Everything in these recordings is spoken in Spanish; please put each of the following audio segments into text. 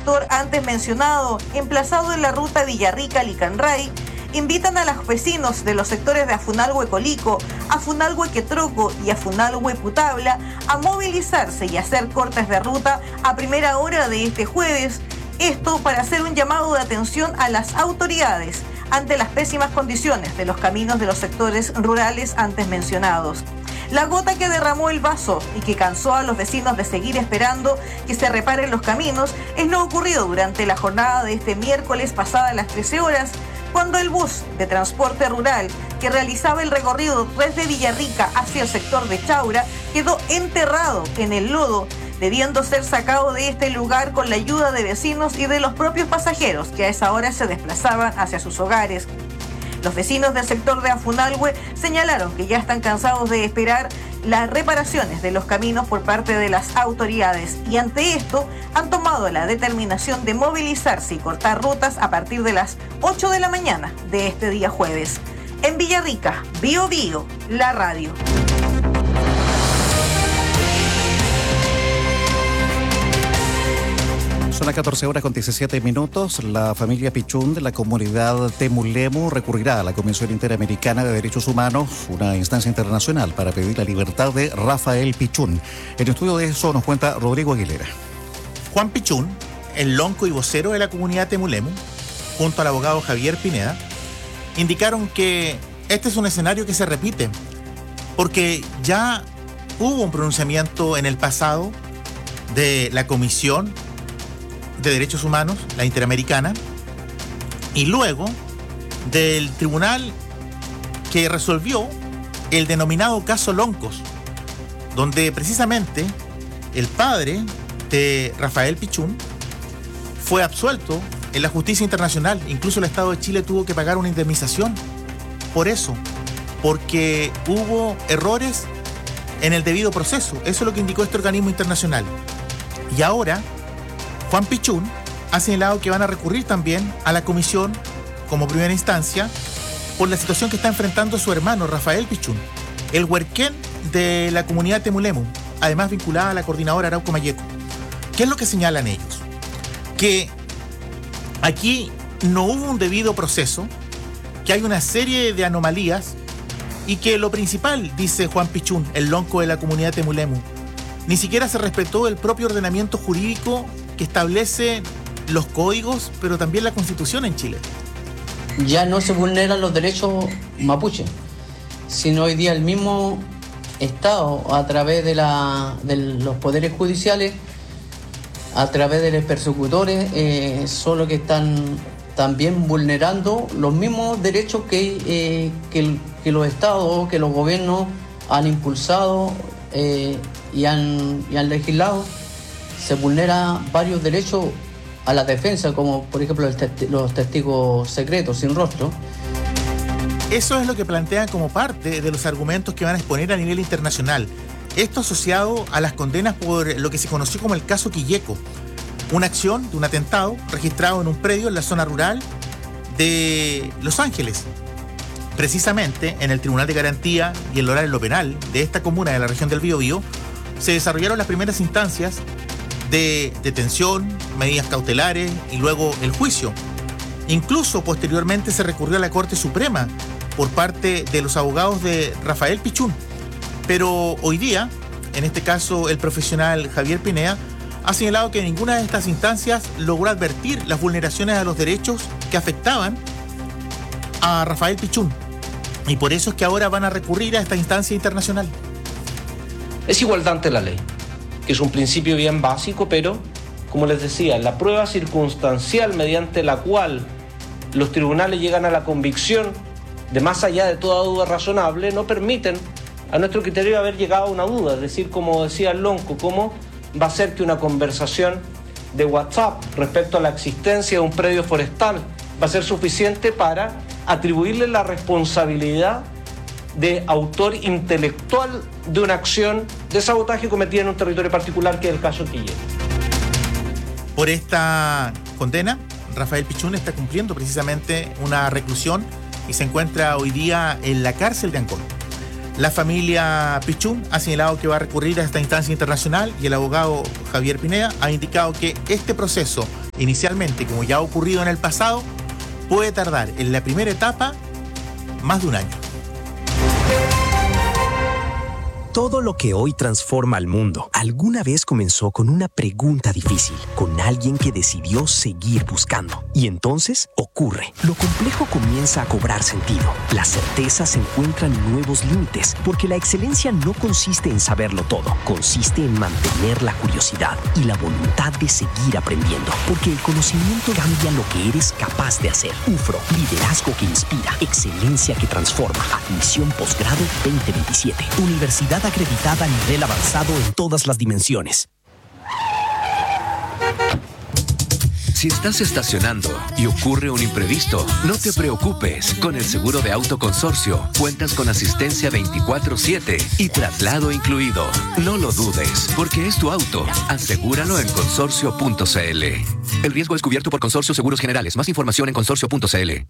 sector antes mencionado, emplazado en la ruta Villarrica-Licanray, invitan a los vecinos de los sectores de Afunalhue-Colico, Afunalhue-Quetroco y Afunalhue-Putabla a movilizarse y hacer cortes de ruta a primera hora de este jueves. Esto para hacer un llamado de atención a las autoridades ante las pésimas condiciones de los caminos de los sectores rurales antes mencionados. La gota que derramó el vaso y que cansó a los vecinos de seguir esperando que se reparen los caminos es lo ocurrido durante la jornada de este miércoles pasadas las 13 horas, cuando el bus de transporte rural que realizaba el recorrido desde Villarrica hacia el sector de Chaura quedó enterrado en el lodo, debiendo ser sacado de este lugar con la ayuda de vecinos y de los propios pasajeros que a esa hora se desplazaban hacia sus hogares. Los vecinos del sector de Afunalhue señalaron que ya están cansados de esperar las reparaciones de los caminos por parte de las autoridades y ante esto han tomado la determinación de movilizarse y cortar rutas a partir de las 8 de la mañana de este día jueves. En Villarrica, Bío Bío, la radio. Son las 14 horas con 17 minutos. La familia Pichún de la comunidad Temulemu recurrirá a la Comisión Interamericana de Derechos Humanos, una instancia internacional, para pedir la libertad de Rafael Pichún. El estudio de eso nos cuenta Rodrigo Aguilera. Juan Pichún, el lonco y vocero de la comunidad Temulemu, junto al abogado Javier Pineda, indicaron que este es un escenario que se repite, porque ya hubo un pronunciamiento en el pasado de la Comisión de Derechos Humanos, la Interamericana, y luego del tribunal que resolvió el denominado caso Loncos, donde precisamente el padre de Rafael Pichún fue absuelto en la justicia internacional. Incluso el Estado de Chile tuvo que pagar una indemnización por eso, porque hubo errores en el debido proceso. Eso es lo que indicó este organismo internacional. Y ahora Juan Pichún ha señalado que van a recurrir también a la comisión como primera instancia por la situación que está enfrentando su hermano Rafael Pichún, el huerquén de la comunidad Temulemu, además vinculada a la coordinadora Arauco Mayeco. ¿Qué es lo que señalan ellos? Que aquí no hubo un debido proceso, que hay una serie de anomalías y que lo principal, dice Juan Pichún, el lonco de la comunidad Temulemu, ni siquiera se respetó el propio ordenamiento jurídico que establece los códigos, pero también la Constitución en Chile. Ya no se vulneran los derechos mapuche, sino hoy día el mismo Estado, a través de los poderes judiciales, a través de los persecutores, son los que están también vulnerando los mismos derechos que los Estados, que los gobiernos han impulsado y han legislado. Se vulneran varios derechos a la defensa, como por ejemplo los testigos secretos sin rostro. Eso es lo que plantean como parte de los argumentos que van a exponer a nivel internacional. Esto asociado a las condenas por lo que se conoció como el caso Quilleco, una acción de un atentado registrado en un predio en la zona rural de Los Ángeles. Precisamente en el Tribunal de Garantía y el Oral en lo Penal de esta comuna de la región del Biobío se desarrollaron las primeras instancias de detención, medidas cautelares y luego el juicio. Incluso posteriormente se recurrió a la Corte Suprema por parte de los abogados de Rafael Pichún. Pero hoy día, en este caso el profesional Javier Pineda, ha señalado que ninguna de estas instancias logró advertir las vulneraciones a los derechos que afectaban a Rafael Pichún. Y por eso es que ahora van a recurrir a esta instancia internacional. Es igualdad ante la ley, que es un principio bien básico, pero, como les decía, la prueba circunstancial mediante la cual los tribunales llegan a la convicción de más allá de toda duda razonable no permiten a nuestro criterio haber llegado a una duda. Es decir, como decía el lonco, ¿cómo va a ser que una conversación de WhatsApp respecto a la existencia de un predio forestal va a ser suficiente para atribuirle la responsabilidad de autor intelectual de una acción de sabotaje cometida en un territorio particular, que es el caso Quilleco? Por esta condena, Rafael Pichún está cumpliendo precisamente una reclusión y se encuentra hoy día en la cárcel de Ancón. La familia Pichún ha señalado que va a recurrir a esta instancia internacional y el abogado Javier Pineda ha indicado que este proceso Inicialmente, como ya ha ocurrido en el pasado, puede tardar en la primera etapa más de un año. Todo lo que hoy transforma al mundo alguna vez comenzó con una pregunta difícil, con alguien que decidió seguir buscando. Y entonces ocurre. Lo complejo comienza a cobrar sentido. Las certezas encuentran nuevos límites, porque la excelencia no consiste en saberlo todo, consiste en mantener la curiosidad y la voluntad de seguir aprendiendo, porque el conocimiento cambia lo que eres capaz de hacer. UFRO, liderazgo que inspira, excelencia que transforma. Admisión posgrado 2027. Universidad acreditada a nivel avanzado en todas las dimensiones. Si estás estacionando y ocurre un imprevisto, no te preocupes. Con el seguro de auto Consorcio cuentas con asistencia 24/7 y traslado incluido. No lo dudes, porque es tu auto. Asegúralo en consorcio.cl. El riesgo es cubierto por Consorcio Seguros Generales. Más información en consorcio.cl.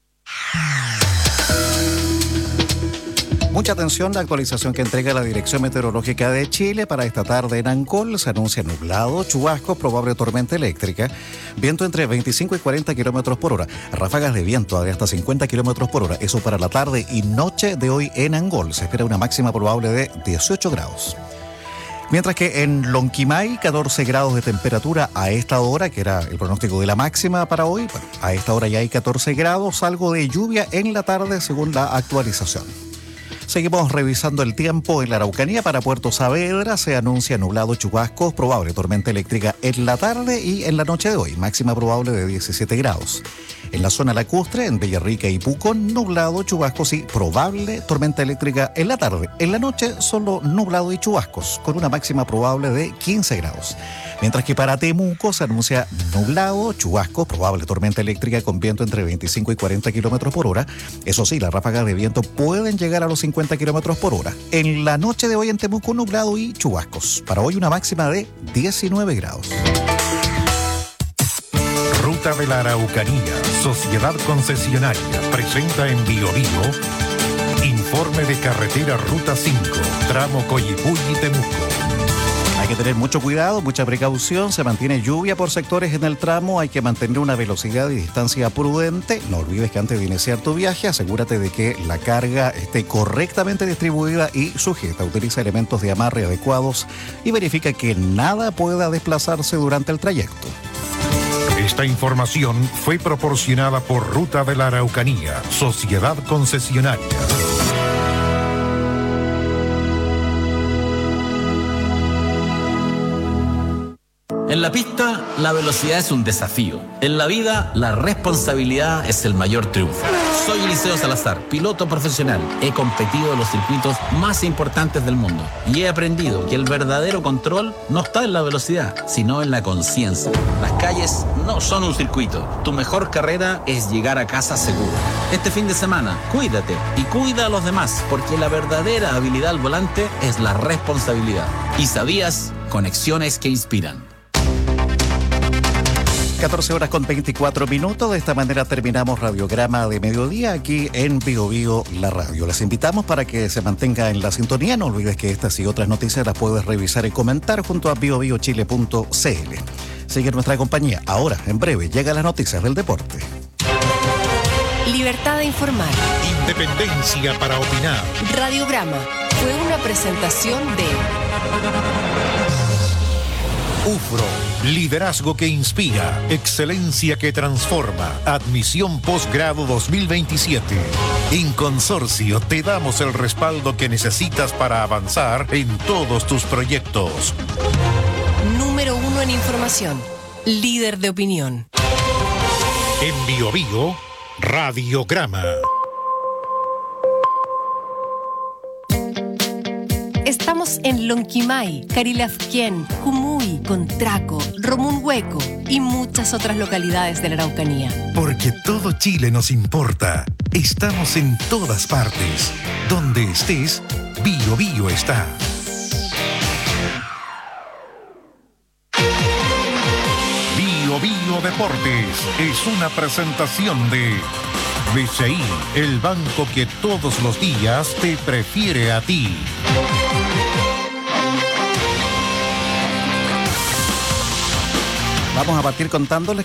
Mucha atención, la actualización que entrega la Dirección Meteorológica de Chile para esta tarde en Ancol. Se anuncia nublado, chubascos, probable tormenta eléctrica, viento entre 25 y 40 kilómetros por hora, ráfagas de viento de hasta 50 kilómetros por hora. Eso para la tarde y noche de hoy en Angol. Se espera una máxima probable de 18 grados. Mientras que en Lonquimay, 14 grados de temperatura a esta hora, que era el pronóstico de la máxima para hoy. Bueno, a esta hora ya hay 14 grados, algo de lluvia en la tarde según la actualización. Seguimos revisando el tiempo en la Araucanía. Para Puerto Saavedra se anuncia nublado, chubascos, probable tormenta eléctrica en la tarde y en la noche de hoy, máxima probable de 17 grados. En la zona lacustre, en Villarrica y Pucón, nublado, chubascos y probable tormenta eléctrica en la tarde. En la noche, solo nublado y chubascos, con una máxima probable de 15 grados. Mientras que para Temuco se anuncia nublado, chubascos, probable tormenta eléctrica con viento entre 25 y 40 kilómetros por hora. Eso sí, las ráfagas de viento pueden llegar a los 50 kilómetros por hora. En la noche de hoy en Temuco, nublado y chubascos. Para hoy una máxima de 19 grados. Ruta de la Araucanía, Sociedad Concesionaria, presenta en Bio Bio informe de carretera Ruta 5, tramo Coyipulli-Temuco. Hay que tener mucho cuidado, mucha precaución. Se mantiene lluvia por sectores en el tramo. Hay que mantener una velocidad y distancia prudente. No olvides que antes de iniciar tu viaje, asegúrate de que la carga esté correctamente distribuida y sujeta. Utiliza elementos de amarre adecuados y verifica que nada pueda desplazarse durante el trayecto. Esta información fue proporcionada por Ruta de la Araucanía, Sociedad Concesionaria. En la pista, la velocidad es un desafío. En la vida, la responsabilidad es el mayor triunfo. Soy Eliseo Salazar, piloto profesional. He competido en los circuitos más importantes del mundo y he aprendido que el verdadero control no está en la velocidad, sino en la conciencia. Las calles no son un circuito. Tu mejor carrera es llegar a casa seguro. Este fin de semana, cuídate y cuida a los demás, porque la verdadera habilidad al volante es la responsabilidad. ¿Y sabías? Conexiones que inspiran. 14 horas con 24 minutos. De esta manera terminamos Radiograma de Mediodía aquí en Bio Bio, la radio. Les invitamos para que se mantenga en la sintonía. No olvides que estas y otras noticias las puedes revisar y comentar junto a biobiochile.cl. Sigue nuestra compañía. Ahora, en breve, llegan las noticias del deporte. Libertad de informar. Independencia para opinar. Radiograma fue una presentación de UFRO, liderazgo que inspira, excelencia que transforma, admisión posgrado 2027. En Consorcio te damos el respaldo que necesitas para avanzar en todos tus proyectos. Número 1 en información, líder de opinión. En Bio Bio, Radiograma. Estamos en Lonquimay, Carilafquén, Jumuy, Contraco, Romunhueco y muchas otras localidades de la Araucanía. Porque todo Chile nos importa. Estamos en todas partes. Donde estés, Bio Bio está. Bio Bio Deportes es una presentación de BCI, el banco que todos los días te prefiere a ti. Vamos a partir contándoles